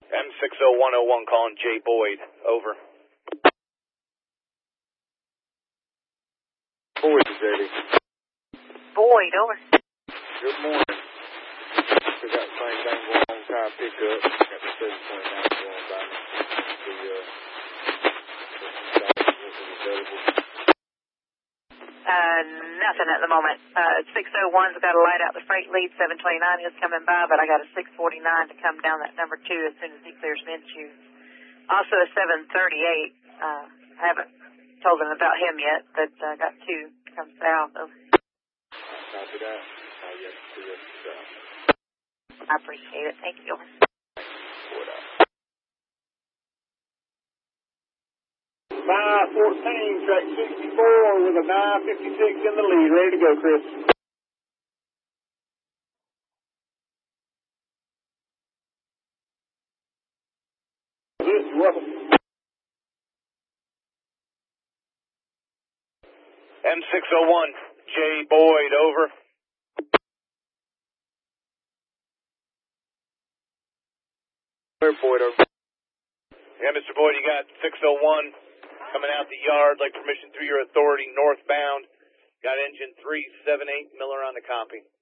M60101 calling Jay Boyd. Over. Boyd is ready. Boyd, over. Good morning. We got the same thing going on, tire pickup. Got the 729 going by. Nothing at the moment. 601's got a light out the freight lead. 729 is coming by, but I got a 649 to come down that number 2 as soon as he clears mid shoes. Also a 738. I haven't told them about him yet, but I got 2 come south. Copy that. I appreciate it. Thank you. 514, track 64 with a 956 in the lead. Ready to go, Chris. You're welcome. M601, Jay Boyd, over. Boyd, over. Yeah, Mr. Boyd, you got 601 coming out the yard, like permission through your authority, northbound. Got engine 378, Miller on the copy.